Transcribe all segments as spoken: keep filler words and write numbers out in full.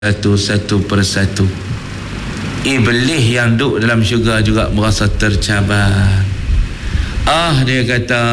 satu-satu persatu. Iblis yang duduk dalam syurga juga merasa tercabar. Ah, dia kata,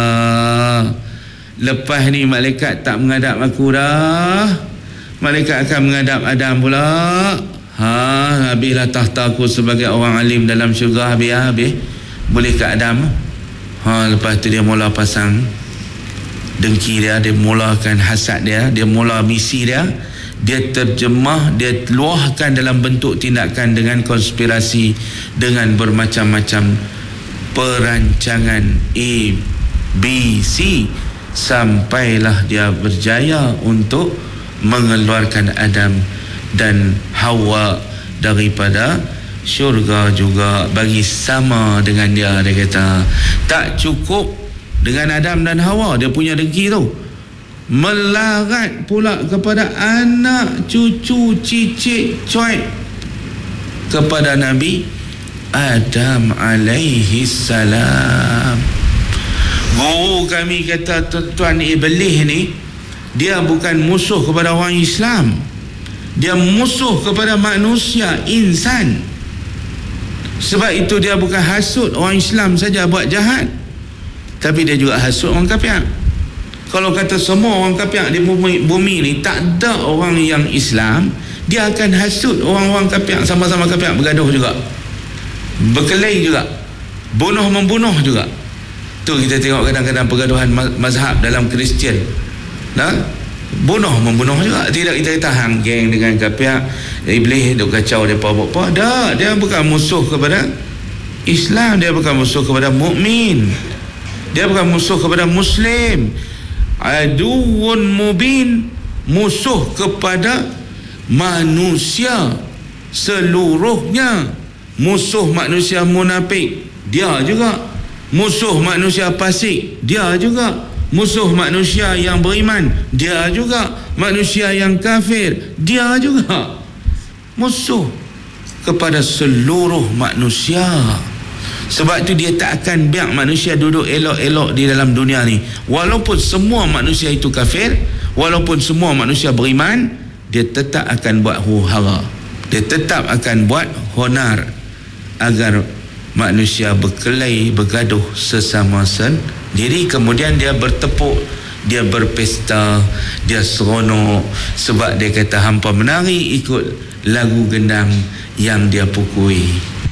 lepas ni malaikat tak menghadap aku dah, malaikat akan menghadap Adam pula. Ha, habislah tahta aku sebagai orang alim dalam syurga. Habis, habis boleh ke Adam. Ha, lepas tu dia mula pasang dengki dia, dia mulakan hasad dia, dia mula misi dia, dia terjemah, dia luahkan dalam bentuk tindakan dengan konspirasi, dengan bermacam-macam perancangan A, B, C, sampailah dia berjaya untuk mengeluarkan Adam dan Hawa daripada syurga juga, bagi sama dengan dia. Dia kata tak cukup dengan Adam dan Hawa, dia punya dengki tu melarat pula kepada anak cucu cicit cuit kepada Nabi Adam alaihi salam. Guru kami kata, tuan Iblis ni dia bukan musuh kepada orang Islam, dia musuh kepada manusia, insan. Sebab itu dia bukan hasut orang Islam saja buat jahat, tapi dia juga hasut orang kafir. Kalau kata semua orang kafir di bumi, bumi ni tak ada orang yang Islam, dia akan hasut orang-orang kafir, sama-sama kafir, bergaduh juga, berkelahi juga, bunuh-membunuh juga. Tu kita tengok kadang-kadang pergaduhan mazhab dalam Kristian, nah, bunuh-membunuh juga. Tidak kita kata hang geng dengan kafir, Iblis duk kacau dia apa-apa. Dah, dia bukan musuh kepada Islam, dia bukan musuh kepada mukmin, dia bukan musuh kepada Muslim. Aduun mubin, musuh kepada manusia seluruhnya. Musuh manusia munafik, dia juga. Musuh manusia fasik, dia juga. Musuh manusia yang beriman, dia juga. Manusia yang kafir, dia juga. Musuh kepada seluruh manusia. Sebab tu dia tak akan biar manusia duduk elok-elok di dalam dunia ni. Walaupun semua manusia itu kafir, walaupun semua manusia beriman, dia tetap akan buat huru-hara, dia tetap akan buat honar agar manusia berkelahi, bergaduh sesama sendiri. Kemudian dia bertepuk, dia berpesta, dia seronok, sebab dia kata hampa menari ikut lagu gendang yang dia pukui.